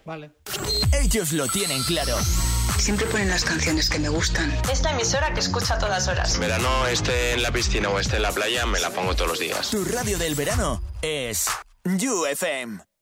Vale. Ellos lo tienen claro. Siempre ponen las canciones que me gustan. Es la emisora que escucho a todas horas. En verano, esté en la piscina o esté en la playa, me la pongo todos los días. Tu radio del verano es You FM.